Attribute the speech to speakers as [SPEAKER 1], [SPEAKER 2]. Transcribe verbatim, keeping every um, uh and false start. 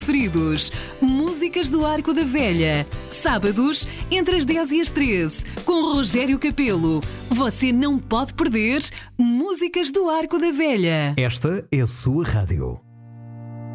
[SPEAKER 1] Preferidos. Músicas do Arco da Velha. Sábados, entre as dez e as treze, com Rogério Capelo. Você não pode perder Músicas do Arco da Velha.
[SPEAKER 2] Esta é a sua rádio.